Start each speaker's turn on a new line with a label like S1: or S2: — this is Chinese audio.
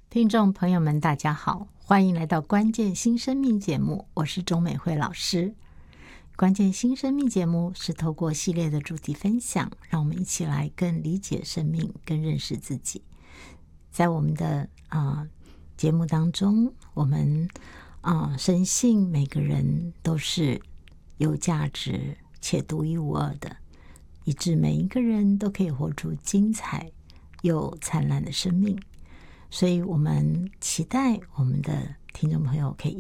S1: 听众朋友们大家好，欢迎来到关键新生命节目，我是钟美惠老师。关键新生命节目是透过系列的主题分享，让我们一起来更理解生命，更认识自己。在我们的节目当中，我们深信每个人都是有价值且独一无二的，以致每一个人都可以活出精彩又灿烂的生命。所以我们期待我们的听众朋友可以